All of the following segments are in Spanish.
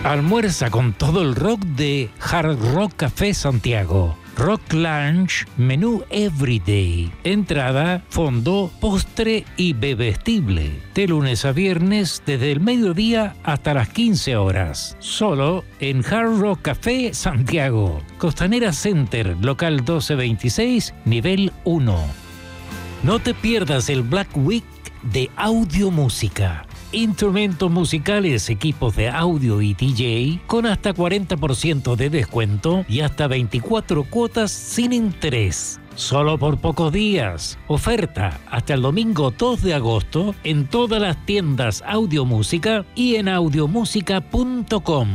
Almuerza con todo el rock de Hard Rock Café Santiago. Rock Lunch, menú Everyday. Entrada, fondo, postre y bebestible. De lunes a viernes, desde el mediodía hasta las 15 horas. Solo en Hard Rock Café Santiago. Costanera Center, local 1226, nivel 1. No te pierdas el Black Week de Audio Música. Instrumentos musicales, equipos de audio y DJ con hasta 40% de descuento y hasta 24 cuotas sin interés. Solo por pocos días. Oferta hasta el domingo 2 de agosto en todas las tiendas Audio Música y en audiomusica.com.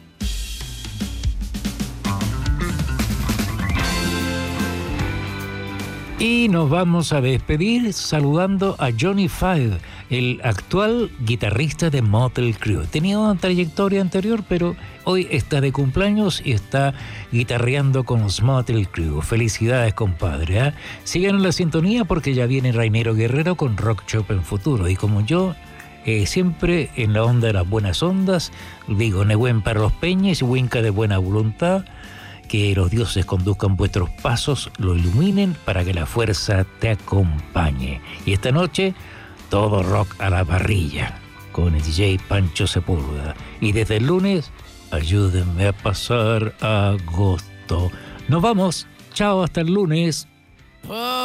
Y nos vamos a despedir saludando a Johnny Five, el actual guitarrista de Mötley Crüe. Tenía una trayectoria anterior, pero hoy está de cumpleaños y está guitarreando con los Mötley Crüe. Felicidades, compadre, ¿eh? Sigan en la sintonía porque ya viene Rainero Guerrero con Rock Shop en futuro. Y como yo, siempre en la onda de las buenas ondas, digo, Nehuen para los peñes y Winca de buena voluntad. Que los dioses conduzcan vuestros pasos, lo iluminen para que la fuerza te acompañe. Y esta noche, todo rock a la parrilla, con el DJ Pancho Sepúlveda. Y desde el lunes, ayúdenme a pasar agosto. Nos vamos. Chao, hasta el lunes.